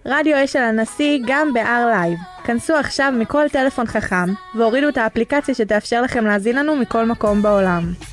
רדיו אשל הנשיא גם ב-R-Live. כנסו עכשיו מכל טלפון חכם והורידו את האפליקציה שתאפשר לכם להזין לנו מכל מקום בעולם.